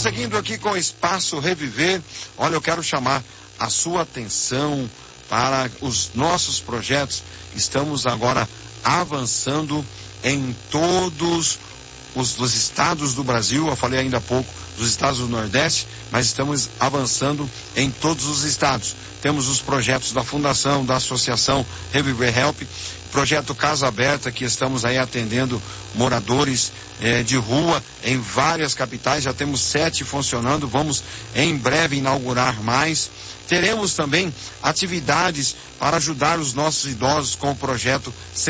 Prosseguindo aqui com o Espaço Reviver, olha, eu quero chamar a sua atenção para os nossos projetos. Estamos agora avançando em todos os estados do Brasil. Eu falei ainda há pouco dos estados do Nordeste, mas estamos avançando em todos os estados. Temos os projetos da Fundação, da Associação Reviver Help, projeto Casa Aberta, que estamos aí atendendo moradores de rua em várias capitais. Já temos 7 funcionando, vamos em breve inaugurar mais. Teremos também atividades para ajudar os nossos idosos com o projeto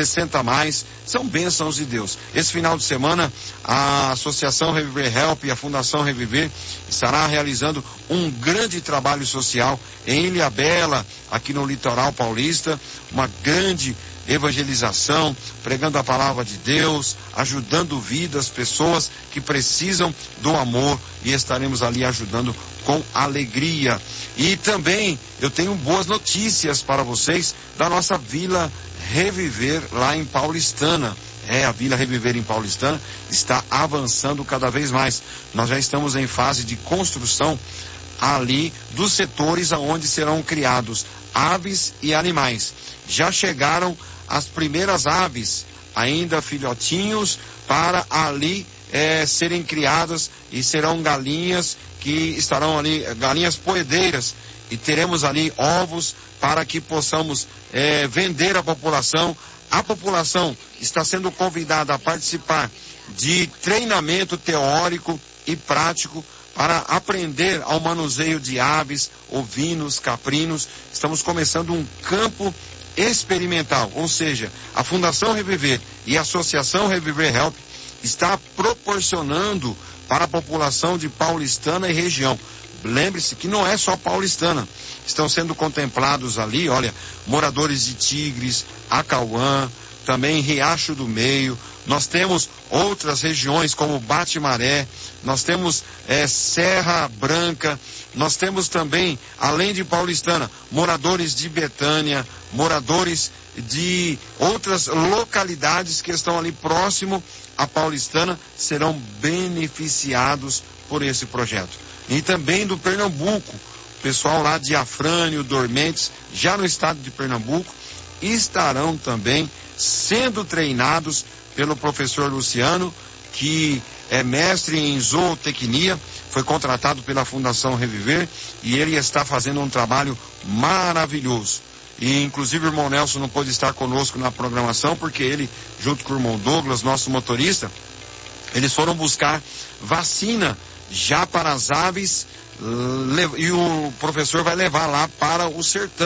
60+. São bênçãos de Deus. Esse final de semana, a Associação Reviver Help e a Fundação Reviver estará realizando um grande trabalho social em Ilhabela, aqui no litoral paulista, uma grande evangelização, pregando a palavra de Deus, ajudando vidas, pessoas que precisam do amor, e estaremos ali ajudando com alegria. E também eu tenho boas notícias para vocês da nossa Vila Reviver lá em Paulistana. A Vila Reviver em Paulistana está avançando cada vez mais. Nós já estamos em fase de construção ali dos setores aonde serão criados aves e animais. Já chegaram as primeiras aves, ainda filhotinhos, para ali serem criadas, e serão galinhas que estarão ali, galinhas poedeiras, e teremos ali ovos para que possamos vender à população. A população está sendo convidada a participar de treinamento teórico e prático para aprender ao manuseio de aves, ovinos, caprinos. Estamos começando um campo experimental, ou seja, a Fundação Reviver e a Associação Reviver Help está proporcionando para a população de Paulistana e região. Lembre-se que não é só Paulistana, estão sendo contemplados ali, olha, moradores de Tigres, Acauã, também Riacho do Meio. Nós temos outras regiões como Bate-Maré, nós temos Serra Branca, nós temos também, além de Paulistana, moradores de Betânia, moradores de outras localidades que estão ali próximo a Paulistana, serão beneficiados por esse projeto. E também do Pernambuco, pessoal lá de Afrânio, Dormentes, já no estado de Pernambuco, estarão também sendo treinados pelo professor Luciano, que é mestre em zootecnia, foi contratado pela Fundação Reviver, e ele está fazendo um trabalho maravilhoso. E inclusive o irmão Nelson não pôde estar conosco na programação, porque ele, junto com o irmão Douglas, nosso motorista, eles foram buscar vacina já para as aves, e o professor vai levar lá para o sertão.